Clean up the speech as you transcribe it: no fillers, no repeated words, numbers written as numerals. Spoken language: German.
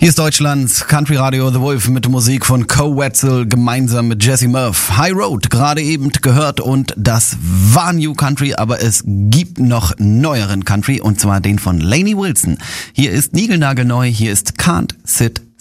Hier ist Deutschlands Country Radio The Wolf mit Musik von Co Wetzel gemeinsam mit Jesse Murph. High Road, gerade eben gehört, und das war New Country, aber es gibt noch neueren Country, und zwar den von Lainey Wilson. Hier ist niegelnagelneu, hier ist Can't Sit